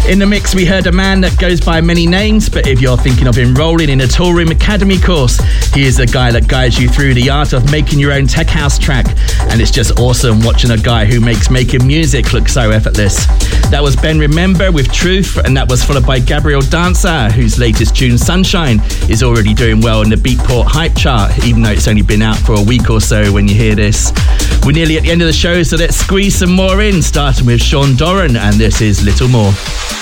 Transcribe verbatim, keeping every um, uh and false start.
In the mix, we heard a man that goes by many names, but if you're thinking of enrolling in a Toolroom Academy course, he is the guy that guides you through the art of making your own tech house track. And it's just awesome watching a guy who makes making music look so effortless. That was Ben Remember with Truth, and that was followed by Gabriel Dancer, whose latest tune, Sunshine, is already doing well in the Beatport Hype chart, even though it's only been out for a week or so when you hear this. We're nearly at the end of the show, so let's squeeze some more in, starting with Sean Doran, and this is Little More.